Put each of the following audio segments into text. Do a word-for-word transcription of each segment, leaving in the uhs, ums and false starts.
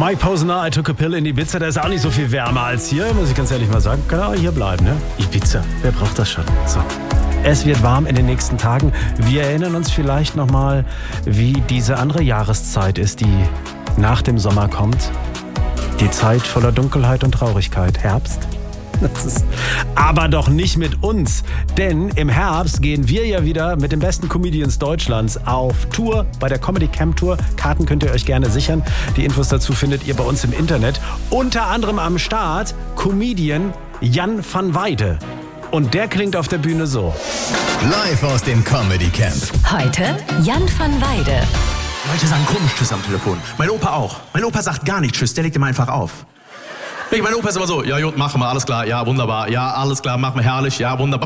Mike Posner, I took a pill in Ibiza. Da ist auch nicht so viel wärmer als hier, muss ich ganz ehrlich mal sagen. Kann auch hier bleiben, ne? Ibiza, wer braucht das schon? So. Es wird warm in den nächsten Tagen. Wir erinnern uns vielleicht nochmal, wie diese andere Jahreszeit ist, die nach dem Sommer kommt. Die Zeit voller Dunkelheit und Traurigkeit. Herbst. Das ist aber doch nicht mit uns, denn im Herbst gehen wir ja wieder mit den besten Comedians Deutschlands auf Tour bei der Comedy Camp Tour. Karten könnt ihr euch gerne sichern. Die Infos dazu findet ihr bei uns im Internet. Unter anderem am Start Comedian Jan van Weide. Und der klingt auf der Bühne so. Live aus dem Comedy Camp. Heute Jan van Weide. Leute sagen komisch Tschüss am Telefon. Mein Opa auch. Mein Opa sagt gar nicht Tschüss, der legt immer einfach auf. Mein Opa ist immer so, ja gut, machen wir, alles klar, ja wunderbar, ja alles klar, machen wir, herrlich, ja wunderbar.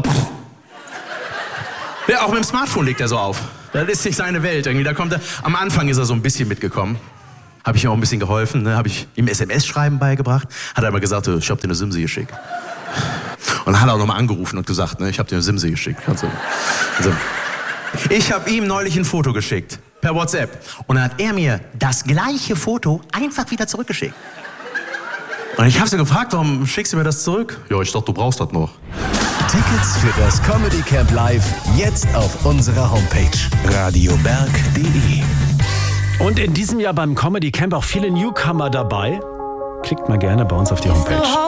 Ja, auch mit dem Smartphone legt er so auf. Das ist nicht seine Welt irgendwie. Da kommt er, am Anfang ist er so ein bisschen mitgekommen. Habe ich ihm auch ein bisschen geholfen, ne? Habe ich ihm S M S-Schreiben beigebracht. Hat er immer gesagt, ich hab dir eine Simse geschickt. Und dann hat er auch nochmal angerufen und gesagt, ne, ich hab dir eine Simse geschickt. Also, also. Ich habe ihm neulich ein Foto geschickt, per WhatsApp. Und dann hat er mir das gleiche Foto einfach wieder zurückgeschickt. Und ich habe sie gefragt, warum schickst du mir das zurück? Ja, ich dachte, du brauchst das noch. Tickets für das Comedy Camp Live jetzt auf unserer Homepage radioberg punkt de. Und in diesem Jahr beim Comedy Camp auch viele Newcomer dabei. Klickt mal gerne bei uns auf die Homepage.